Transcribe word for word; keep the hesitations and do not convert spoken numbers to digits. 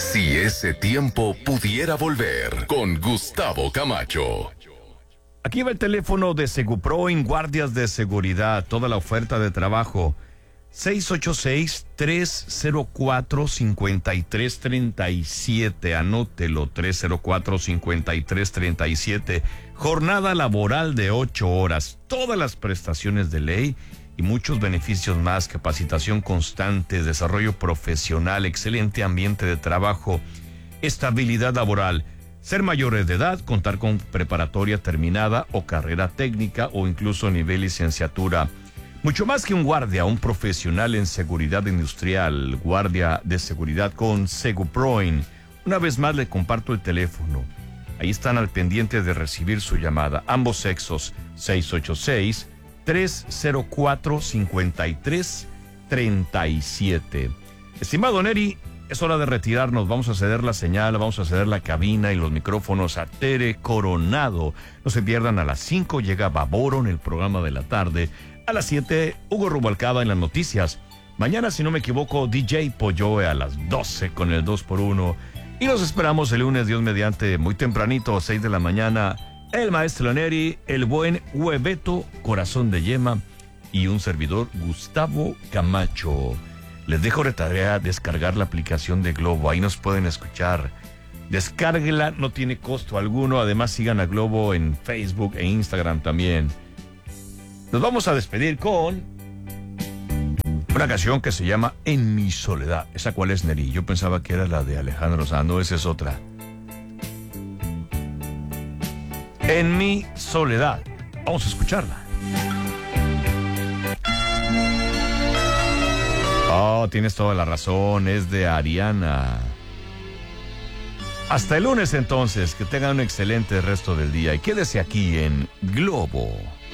Si ese tiempo pudiera volver, con Gustavo Camacho. Aquí va el teléfono de Segupro en guardias de seguridad, toda la oferta de trabajo. seis ocho seis, tres cero cuatro, cinco tres tres siete, anótelo, tres cero cuatro, cinco tres tres siete. Jornada laboral de ocho horas, todas las prestaciones de ley y muchos beneficios más, capacitación constante, desarrollo profesional, excelente ambiente de trabajo, estabilidad laboral, ser mayores de edad, contar con preparatoria terminada o carrera técnica o incluso nivel licenciatura. Mucho más que un guardia, un profesional en seguridad industrial, guardia de seguridad con Seguproin. Una vez más le comparto el teléfono. Ahí están al pendiente de recibir su llamada. Ambos sexos, seis ocho seis, tres cero cuatro, cinco tres tres siete. Estimado Neri, es hora de retirarnos. Vamos a ceder la señal, vamos a ceder la cabina y los micrófonos a Tere Coronado. No se pierdan, a las cinco llega Baboro en el programa de la tarde. A las siete, Hugo Rubalcaba en las noticias. Mañana, si no me equivoco, D J Polloe a las doce con el dos por uno. Y nos esperamos el lunes, Dios mediante, muy tempranito, seis de la mañana. El maestro Neri, el buen Hueveto, corazón de yema y un servidor, Gustavo Camacho. Les dejo de tarea descargar la aplicación de Globo. Ahí nos pueden escuchar. Descárguela, no tiene costo alguno. Además, sigan a Globo en Facebook e Instagram también. Nos vamos a despedir con una canción que se llama En mi soledad. ¿Esa cuál es, Neri? Yo pensaba que era la de Alejandro Sanz. No, esa es otra. En mi soledad. Vamos a escucharla. Oh, tienes toda la razón. Es de Ariana. Hasta el lunes entonces. Que tengan un excelente resto del día. Y quédese aquí en Globo.